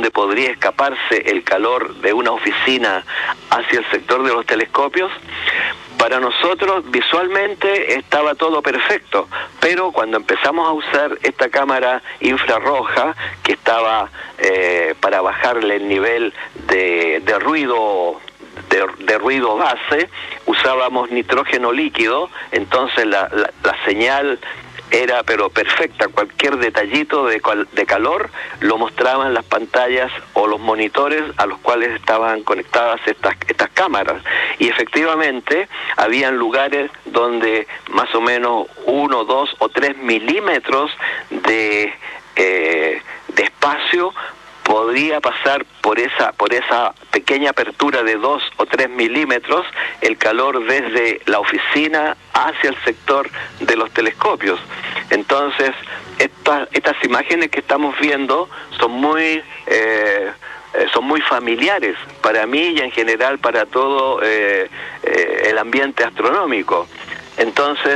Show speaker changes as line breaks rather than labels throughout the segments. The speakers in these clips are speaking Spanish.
donde podría escaparse el calor de una oficina hacia el sector de los telescopios. Para nosotros visualmente estaba todo perfecto, pero cuando empezamos a usar esta cámara infrarroja que estaba para bajarle el nivel de ruido base, usábamos nitrógeno líquido, entonces la señal era pero perfecta. Cualquier detallito de calor lo mostraban las pantallas o los monitores a los cuales estaban conectadas estas cámaras, y efectivamente habían lugares donde más o menos 1, 2 o 3 milímetros de espacio podría pasar por esa pequeña apertura de 2 o 3 milímetros el calor desde la oficina hacia el sector de los telescopios. Entonces, estas imágenes que estamos viendo son muy familiares para mí y en general para todo el ambiente astronómico. Entonces,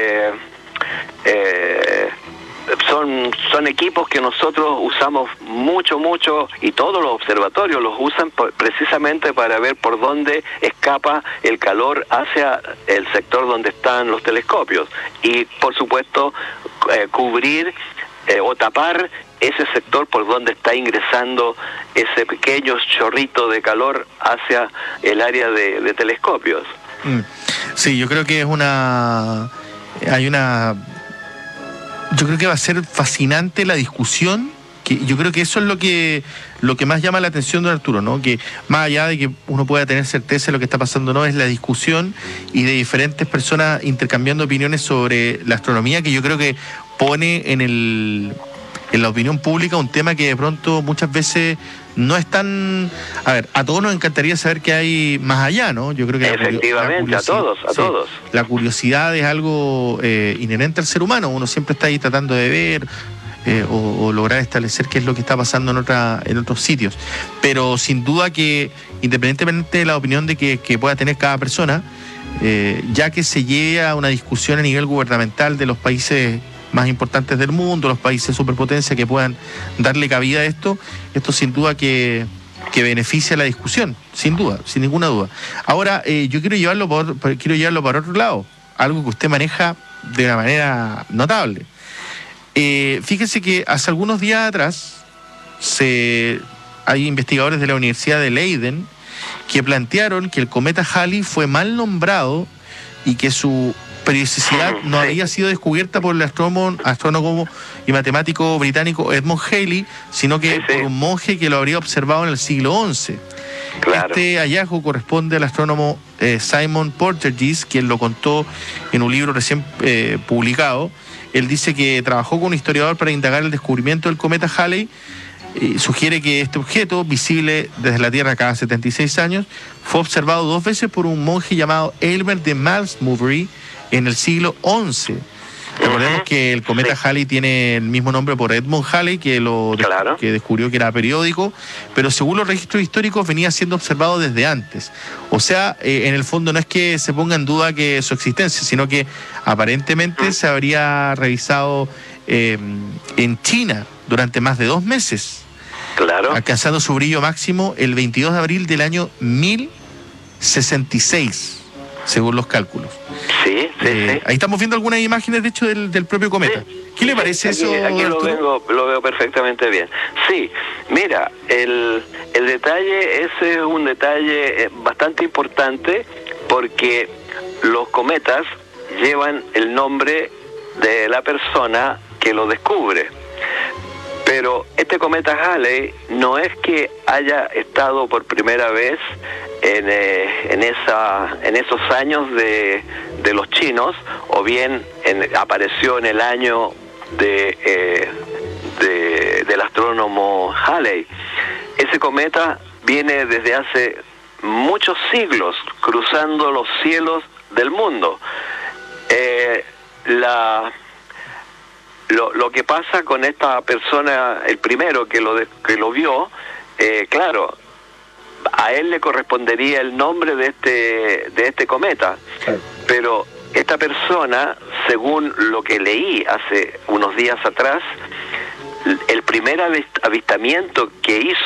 son equipos que nosotros usamos mucho, y todos los observatorios los usan precisamente para ver por dónde escapa el calor hacia el sector donde están los telescopios, y por supuesto cubrir o tapar ese sector por donde está ingresando ese pequeño chorrito de calor hacia el área de telescopios.
Sí, yo creo que yo creo que va a ser fascinante la discusión, que yo creo que eso es lo que más llama la atención, don Arturo, ¿no? Que más allá de que uno pueda tener certeza de lo que está pasando, no, es la discusión y de diferentes personas intercambiando opiniones sobre la astronomía, que yo creo que pone en la opinión pública un tema que de pronto muchas veces no es tan... A ver, a todos nos encantaría saber qué hay más allá, ¿no? Yo creo que
efectivamente, a todos.
La curiosidad es algo inherente al ser humano. Uno siempre está ahí tratando de ver o lograr establecer qué es lo que está pasando en otros sitios. Pero sin duda que, independientemente de la opinión de que pueda tener cada persona, ya que se lleve a una discusión a nivel gubernamental de los países más importantes del mundo, los países superpotencia que puedan darle cabida a esto sin duda que beneficia la discusión, sin duda, sin ninguna duda. Ahora, yo quiero llevarlo para otro lado, algo que usted maneja de una manera notable. Fíjese que hace algunos días atrás hay investigadores de la Universidad de Leiden que plantearon que el cometa Halley fue mal nombrado y que su periodicidad no había sido descubierta por el astrónomo y matemático británico Edmund Halley, sino que por un monje que lo habría observado en el siglo XI. Claro. Este hallazgo corresponde al astrónomo Simon Porteous, quien lo contó en un libro recién publicado. Él dice que trabajó con un historiador para indagar el descubrimiento del cometa Halley. Sugiere que este objeto, visible desde la Tierra cada 76 años, fue observado 2 veces por un monje llamado Aylmer de Malmesbury en el siglo XI. Recordemos que el cometa Halley tiene el mismo nombre por Edmund Halley, que descubrió que era periódico, pero según los registros históricos venía siendo observado desde antes. O sea, en el fondo no es que se ponga en duda que su existencia, sino que aparentemente se habría revisado en China durante más de 2 meses, alcanzando su brillo máximo el 22 de abril del año 1066, según los cálculos. Sí. Ahí estamos viendo algunas imágenes, de hecho, del propio cometa. ¿Qué le parece eso?
Aquí lo veo perfectamente bien. Sí, mira, el detalle, ese es un detalle bastante importante, porque los cometas llevan el nombre de la persona que lo descubre. Pero este cometa Halley no es que haya estado por primera vez en esos años de los chinos, o bien apareció en el año del astrónomo Halley. Ese cometa viene desde hace muchos siglos cruzando los cielos del mundo. Lo que pasa con esta persona, el primero que lo vio, claro, a él le correspondería el nombre de este cometa, pero esta persona, según lo que leí hace unos días atrás, el primer avistamiento que hizo